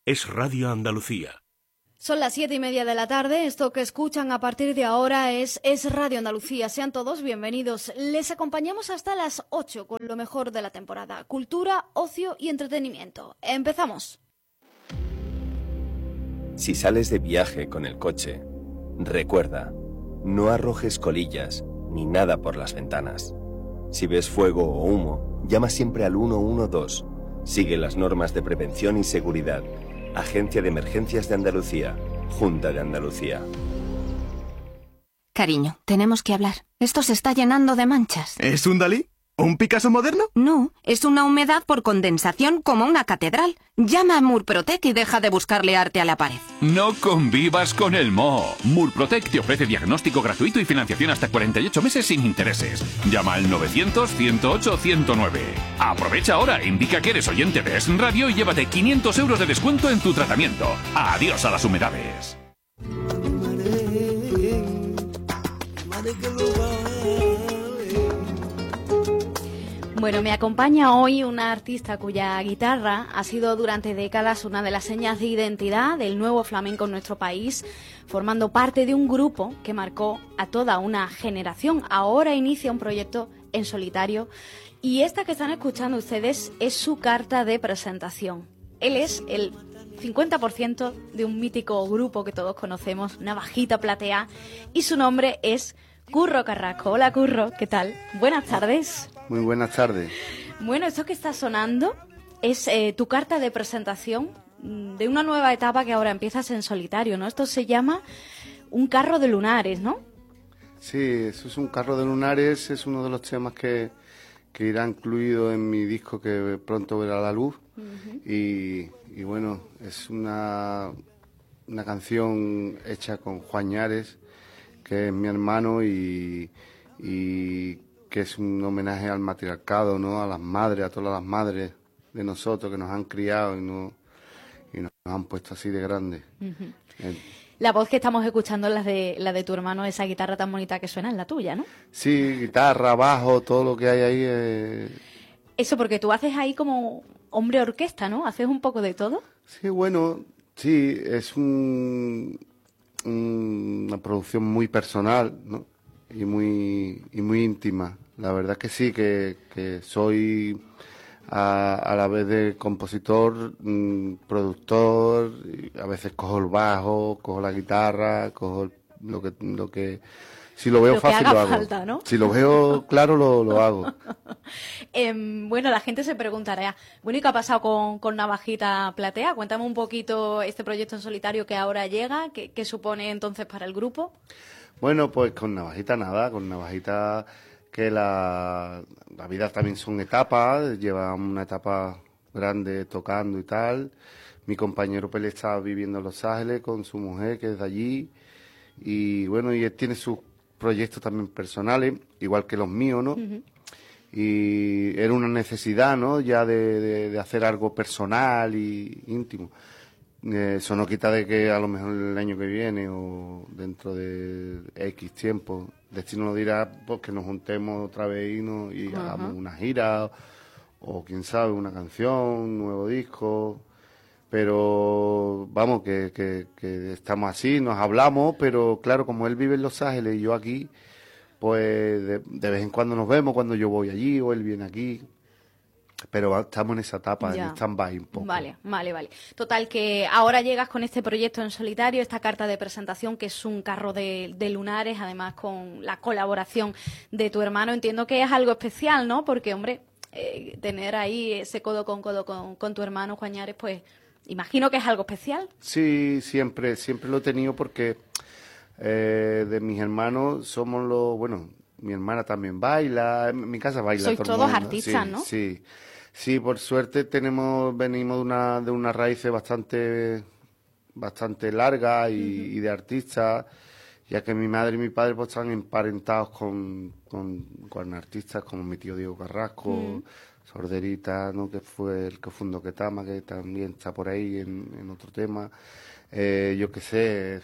es Radio Andalucía. Son las 7:30 de la tarde. Esto que escuchan a partir de ahora es Radio Andalucía. Sean todos bienvenidos. Les acompañamos hasta las 8 con lo mejor de la temporada. Cultura, ocio y entretenimiento. ¡Empezamos! Si sales de viaje con el coche, recuerda, no arrojes colillas ni nada por las ventanas. Si ves fuego o humo, llama siempre al 112. Sigue las normas de prevención y seguridad. Agencia de Emergencias de Andalucía, Junta de Andalucía. Cariño, tenemos que hablar. Esto se está llenando de manchas. ¿Es un Dalí? ¿Un Picasso moderno? No, es una humedad por condensación como una catedral. Llama a Murprotec y deja de buscarle arte a la pared. No convivas con el moho. Murprotec te ofrece diagnóstico gratuito y financiación hasta 48 meses sin intereses. Llama al 900-108-109. Aprovecha ahora, indica que eres oyente de Es Radio y llévate 500 euros de descuento en tu tratamiento. Adiós a las humedades. Bueno, me acompaña hoy una artista cuya guitarra ha sido durante décadas una de las señas de identidad del nuevo flamenco en nuestro país, formando parte de un grupo que marcó a toda una generación. Ahora inicia un proyecto en solitario y esta que están escuchando ustedes es su carta de presentación. Él es el 50% de un mítico grupo que todos conocemos, Navajita Platea, y su nombre es Curro Carrasco. Hola Curro, ¿qué tal? Buenas tardes. Muy buenas tardes. Bueno, esto que está sonando es tu carta de presentación de una nueva etapa que ahora empiezas en solitario, ¿no? Esto se llama Un carro de lunares, ¿no? Sí, eso es Un carro de lunares, es uno de los temas que irá incluido en mi disco que pronto verá la luz. Uh-huh. Y bueno, es una canción hecha con Juan Ñares, que es mi hermano y que es un homenaje al matriarcado, ¿no? A las madres, a todas las madres de nosotros que nos han criado y nos han puesto así de grandes. Uh-huh. La voz que estamos escuchando es la de tu hermano, esa guitarra tan bonita que suena es la tuya, ¿no? Sí, guitarra, bajo, todo lo que hay ahí. Eso porque tú haces ahí como hombre orquesta, ¿no? ¿Haces un poco de todo? Sí, bueno, sí, es una producción muy personal, ¿no? Y muy íntima. La verdad que sí, que soy a la vez de compositor, productor, y a veces cojo el bajo, cojo la guitarra, cojo lo que si lo veo lo fácil que haga lo hago. Falta, ¿no? Si lo veo claro lo hago. Bueno, la gente se preguntará, bueno, ¿y qué ha pasado con Navajita Platea? Cuéntame un poquito este proyecto en solitario que ahora llega, ¿qué supone entonces para el grupo? Bueno, pues con Navajita nada, con Navajita que la vida también son etapas, lleva una etapa grande tocando y tal. Mi compañero Pele está viviendo en Los Ángeles con su mujer que es de allí y bueno, y él tiene sus proyectos también personales, igual que los míos, ¿no? Uh-huh. Y era una necesidad, ¿no? Ya de hacer algo personal y íntimo. Eso no quita de que a lo mejor el año que viene o dentro de X tiempo, Destino lo dirá, pues que nos juntemos otra vez y uh-huh. hagamos una gira o quién sabe, una canción, un nuevo disco. Pero vamos, que estamos así, nos hablamos, pero claro, como él vive en Los Ángeles y yo aquí, pues de vez en cuando nos vemos, cuando yo voy allí o él viene aquí. Pero estamos en esa etapa, en stand-by un poco. Vale. Total, que ahora llegas con este proyecto en solitario, esta carta de presentación, que es Un carro de lunares, además con la colaboración de tu hermano. Entiendo que es algo especial, ¿no? Porque, hombre, tener ahí ese codo con tu hermano, Juan Ñares, pues imagino que es algo especial. Sí, siempre lo he tenido porque de mis hermanos somos los... Bueno, mi hermana también baila, en mi casa baila. Sois todo el todos mundo. artistas, Sí, ¿no? Sí, por suerte venimos de una raíz bastante larga y de artistas, ya que mi madre y mi padre pues están emparentados con artistas como mi tío Diego Carrasco, Sorderita, ¿no? Que fue el que fundó Ketama, que también está por ahí en otro tema. Yo qué sé,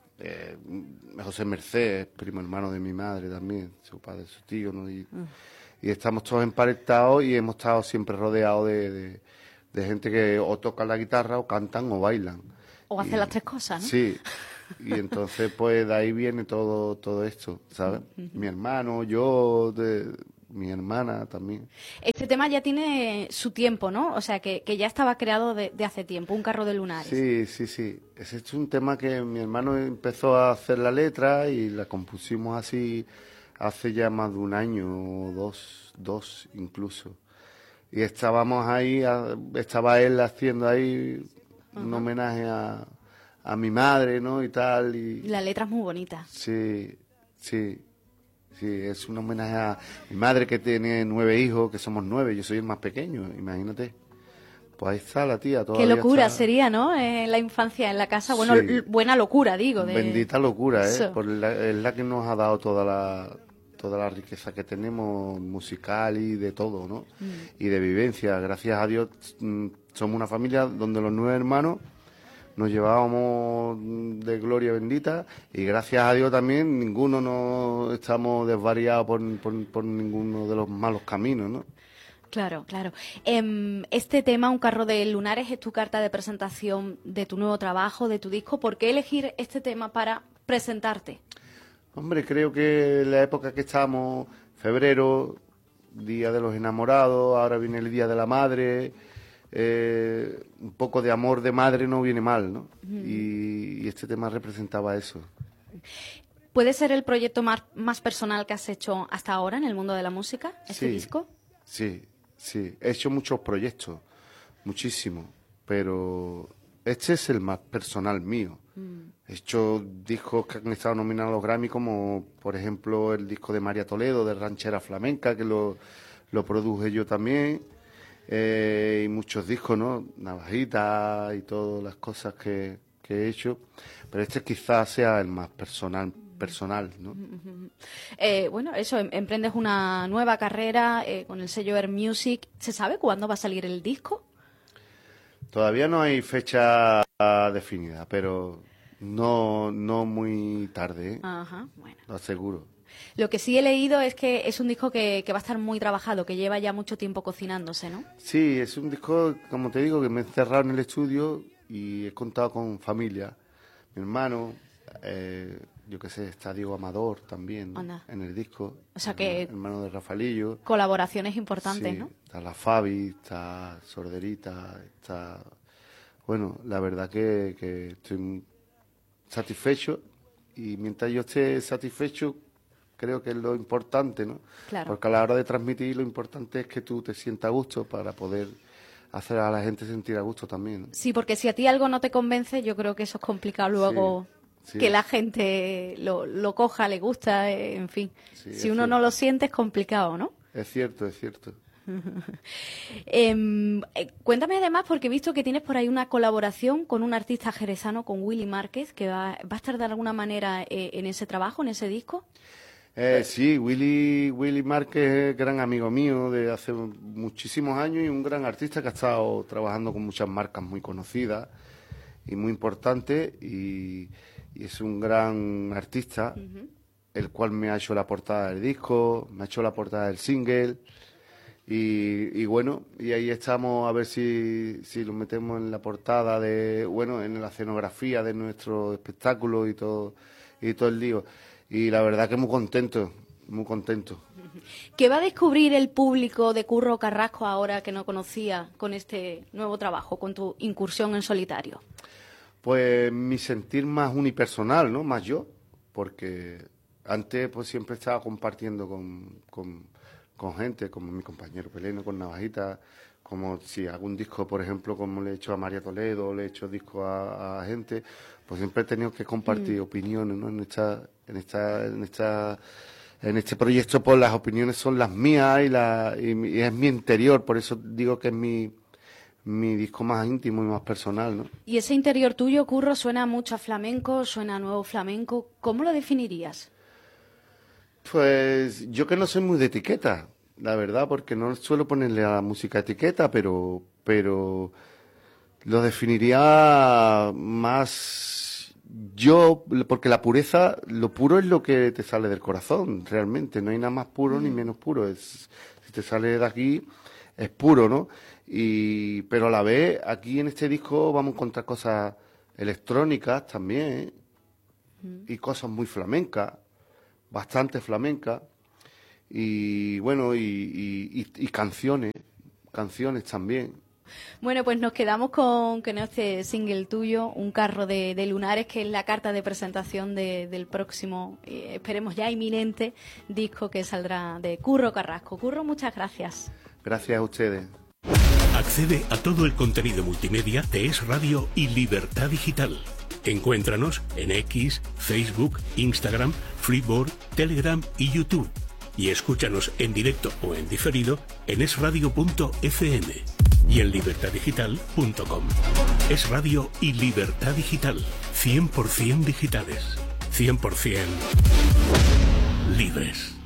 José Merced, primo hermano de mi madre también, su padre, su tío, ¿no? Y estamos todos emparentados y hemos estado siempre rodeados de gente que o toca la guitarra o cantan o bailan. O hacen las tres cosas, ¿no? Sí, y entonces pues de ahí viene todo esto, ¿sabes? Mi hermano, yo, mi hermana también. Este tema ya tiene su tiempo, ¿no? O sea, que ya estaba creado de hace tiempo, Un carro de lunares. Sí. Ese es un tema que mi hermano empezó a hacer la letra y la compusimos así hace ya más de un año o dos incluso. Y estábamos ahí, estaba él haciendo ahí un homenaje a mi madre, ¿no? Y tal. Y la letra es muy bonita. Sí, es un homenaje a mi madre que tiene 9 hijos, que somos 9, yo soy el más pequeño, imagínate. Pues ahí está la tía todavía. Qué locura está. Sería, ¿no? La infancia en la casa, bueno, Sí. Buena locura, digo. Bendita locura, ¿eh? Eso. Es la que nos ha dado toda la riqueza que tenemos musical y de todo, ¿no? Y de vivencia. Gracias a Dios somos una familia donde los 9 hermanos nos llevábamos de gloria bendita y gracias a Dios también ninguno no estamos desvariados por ninguno de los malos caminos, ¿no? Claro. Este tema, Un carro de lunares, es tu carta de presentación de tu nuevo trabajo, de tu disco. ¿Por qué elegir este tema para presentarte? Hombre, creo que en la época que estamos, febrero, Día de los Enamorados, ahora viene el Día de la Madre, un poco de amor de madre no viene mal, ¿no? Y este tema representaba eso. ¿Puede ser el proyecto más personal que has hecho hasta ahora en el mundo de la música, este disco? Sí. He hecho muchos proyectos, muchísimos, pero este es el más personal mío. He hecho discos que han estado nominados a los Grammy, como por ejemplo el disco de María Toledo, de Ranchera Flamenca, que lo produje yo también. Y muchos discos, ¿no? Navajita y todas las cosas que he hecho, pero este quizás sea el más personal, ¿no? Bueno, eso, emprendes una nueva carrera con el sello Air Music. ¿Se sabe cuándo va a salir el disco? Todavía no hay fecha definida, pero no muy tarde, ¿eh? Ajá, bueno. Lo aseguro. Lo que sí he leído es que es un disco que va a estar muy trabajado, que lleva ya mucho tiempo cocinándose, ¿no? Sí, es un disco, como te digo, que me he encerrado en el estudio y he contado con familia. Mi hermano, yo qué sé, está Diego Amador también, ¿no? En el disco. O sea que... hermano de Rafaelillo. Colaboraciones importantes, sí, ¿no? Está la Fabi, está Sorderita, está... Bueno, la verdad que estoy satisfecho y mientras yo esté satisfecho creo que es lo importante, ¿no? Claro. Porque a la hora de transmitir lo importante es que tú te sientas a gusto para poder hacer a la gente sentir a gusto también, ¿no? Sí, porque si a ti algo no te convence, yo creo que eso es complicado luego sí. que la gente lo coja, le gusta, en fin. Sí, si uno no lo siente es complicado, ¿no? Es cierto. Cuéntame además, porque he visto que tienes por ahí una colaboración con un artista jerezano, con Willy Márquez, que va a estar de alguna manera en ese trabajo, en ese disco. Sí, Willy Márquez es gran amigo mío de hace muchísimos años y un gran artista que ha estado trabajando con muchas marcas muy conocidas y muy importantes y es un gran artista, el cual me ha hecho la portada del disco, me ha hecho la portada del single y bueno, y ahí estamos a ver si lo metemos en la portada en la escenografía de nuestro espectáculo y todo el lío. Y la verdad que muy contento. ¿Qué va a descubrir el público de Curro Carrasco ahora que no conocía con este nuevo trabajo, con tu incursión en solitario? Pues mi sentir más unipersonal, ¿no? Más yo, porque antes pues siempre estaba compartiendo con gente, como mi compañero Peleno, con Navajita, como si hago un disco, por ejemplo, como le he hecho a María Toledo, le he hecho discos a gente, pues siempre he tenido que compartir opiniones, ¿no? En este proyecto, pues las opiniones son las mías y es mi interior, por eso digo que es mi disco más íntimo y más personal, ¿no? Y ese interior tuyo, Curro, suena mucho a flamenco, suena a nuevo flamenco. ¿Cómo lo definirías? Pues yo que no soy muy de etiqueta, la verdad, porque no suelo ponerle a la música etiqueta, pero lo definiría más yo, porque la pureza, lo puro es lo que te sale del corazón, realmente, no hay nada más puro ni menos puro, si te sale de aquí es puro, ¿no? Pero a la vez, aquí en este disco vamos a encontrar cosas electrónicas también, y cosas muy flamencas, bastante flamencas, y bueno, y canciones también. Bueno, pues nos quedamos con este single tuyo, Un carro de lunares, que es la carta de presentación del próximo, esperemos ya inminente, disco que saldrá de Curro Carrasco. Curro, muchas gracias. Gracias a ustedes. Accede a todo el contenido multimedia de Es Radio y Libertad Digital. Encuéntranos en X, Facebook, Instagram, Freeboard, Telegram y YouTube. Y escúchanos en directo o en diferido en esradio.fm y en libertaddigital.com. Es Radio y Libertad Digital. 100% digitales. 100% libres.